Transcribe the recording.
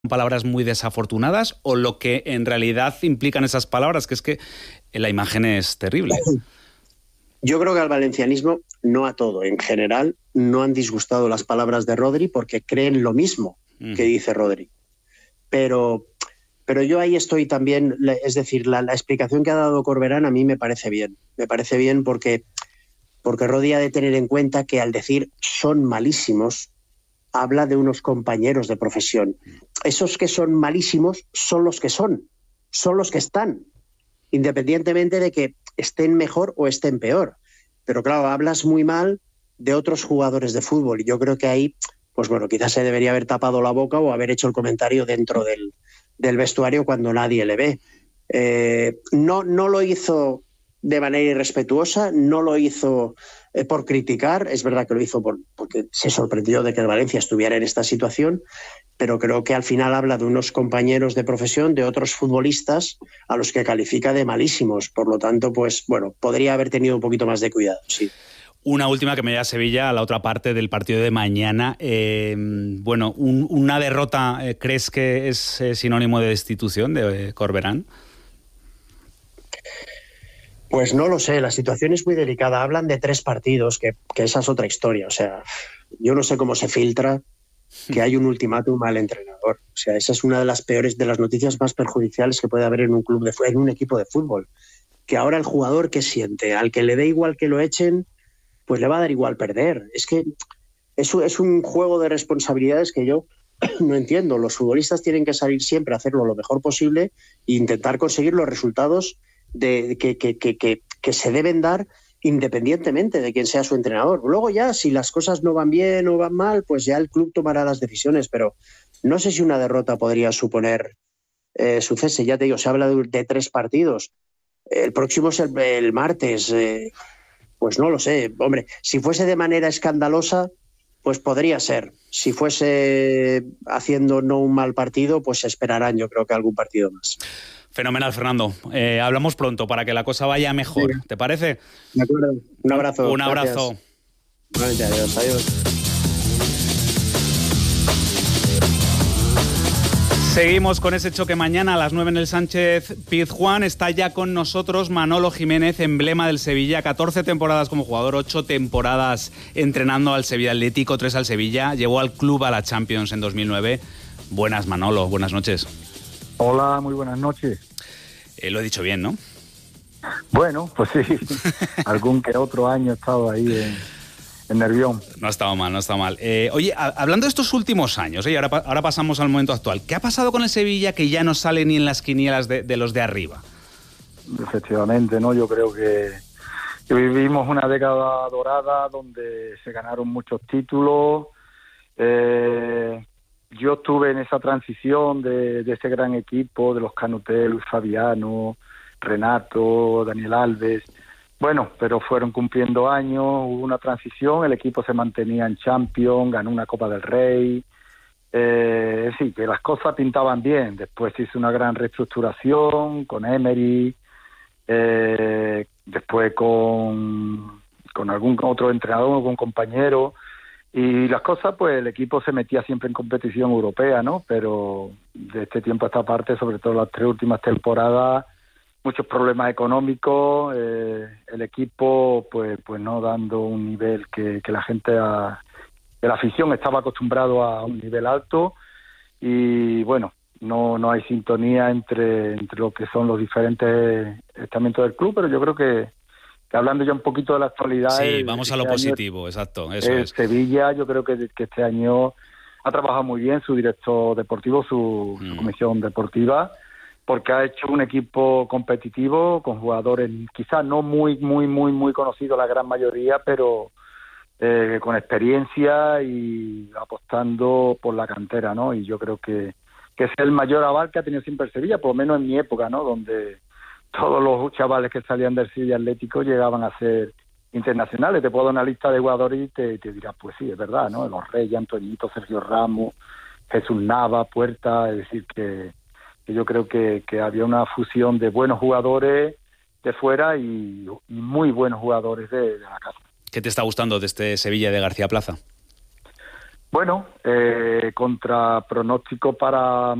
palabras muy desafortunadas o lo que en realidad implican esas palabras, que es que la imagen es terrible. Yo creo que al valencianismo, no a todo, en general, no han disgustado las palabras de Rodri porque creen lo mismo que dice Rodri. Pero yo ahí estoy también, es decir, la explicación que ha dado Corberán a mí me parece bien. Me parece bien porque Rodri ha de tener en cuenta que al decir son malísimos, habla de unos compañeros de profesión. Esos que son malísimos son los que son los que están, independientemente de que estén mejor o estén peor. Pero claro, hablas muy mal de otros jugadores de fútbol y yo creo que ahí, pues bueno, quizás se debería haber tapado la boca o haber hecho el comentario dentro del vestuario cuando nadie le ve. No lo hizo de manera irrespetuosa, no lo hizo por criticar, es verdad que lo hizo porque se sorprendió de que el Valencia estuviera en esta situación, pero creo que al final habla de unos compañeros de profesión, de otros futbolistas a los que califica de malísimos. Por lo tanto, pues bueno, podría haber tenido un poquito más de cuidado, sí. Una última que me lleva a Sevilla, a la otra parte del partido de mañana. Una derrota, ¿crees que es sinónimo de destitución de Corberán? Pues no lo sé, la situación es muy delicada. Hablan de 3 partidos, que esa es otra historia. O sea, yo no sé cómo se filtra que hay un ultimátum al entrenador. O sea, esa es una de las peores, de las noticias más perjudiciales que puede haber en un equipo de fútbol. Que ahora el jugador que siente, al que le dé igual que lo echen, pues le va a dar igual perder. Es que eso es un juego de responsabilidades que yo no entiendo. Los futbolistas tienen que salir siempre a hacerlo lo mejor posible e intentar conseguir los resultados que se deben dar independientemente de quién sea su entrenador. Luego ya, si las cosas no van bien o van mal, pues ya el club tomará las decisiones, pero no sé si una derrota podría suponer su cese. Ya te digo, se habla de 3 partidos. El próximo es el martes. Pues no lo sé. Hombre, si fuese de manera escandalosa, pues podría ser. Si fuese haciendo no un mal partido, pues esperarán, yo creo que algún partido más. Fenomenal, Fernando. Hablamos pronto para que la cosa vaya mejor. Sí. ¿Te parece? De acuerdo. Un abrazo. Un abrazo. Adiós. Seguimos con ese choque mañana a las 9 en el Sánchez Pizjuán. Está ya con nosotros Manolo Jiménez, emblema del Sevilla. 14 temporadas como jugador, 8 temporadas entrenando al Sevilla Atlético, 3 al Sevilla. Llevó al club a la Champions en 2009. Buenas, Manolo. Buenas noches. Hola, muy buenas noches. Lo he dicho bien, ¿no? Bueno, pues sí. Algún que otro año he estado ahí en Nervión. No ha estado mal. Oye, hablando de estos últimos años, ahora pasamos al momento actual. ¿Qué ha pasado con el Sevilla que ya no sale ni en las quinielas de los de arriba? Efectivamente, ¿no? Yo creo que vivimos una década dorada donde se ganaron muchos títulos. Yo estuve en esa transición de ese gran equipo, de los Canutel, Luis Fabiano, Renato, Daniel Alves. Bueno, pero fueron cumpliendo años, hubo una transición, el equipo se mantenía en Champions, ganó una Copa del Rey. Sí, que las cosas pintaban bien. Después se hizo una gran reestructuración con Emery, después con algún otro entrenador, con compañero. Y las cosas, pues el equipo se metía siempre en competición europea, ¿no? Pero de este tiempo a esta parte, sobre todo las 3 últimas temporadas, muchos problemas económicos, el equipo pues no dando un nivel que la gente, que la afición estaba acostumbrado a un nivel alto y bueno, no hay sintonía entre lo que son los diferentes estamentos del club, pero yo creo que hablando ya un poquito de la actualidad... Sí, vamos a lo positivo, exacto, eso es. Sevilla, yo creo que este año ha trabajado muy bien su director deportivo, su comisión deportiva, porque ha hecho un equipo competitivo con jugadores quizás no muy conocidos la gran mayoría, pero con experiencia y apostando por la cantera, ¿no? Y yo creo que es el mayor aval que ha tenido siempre el Sevilla, por lo menos en mi época, ¿no? Donde todos los chavales que salían del Sevilla Atlético llegaban a ser internacionales. Te puedo dar una lista de jugadores y te dirás, pues sí, es verdad, ¿no? Los Reyes, Antoñito, Sergio Ramos, Jesús Nava, Puerta, es decir, que yo creo que había una fusión de buenos jugadores de fuera y muy buenos jugadores de la casa. ¿Qué te está gustando de este Sevilla de García Plaza? Bueno, contra pronóstico para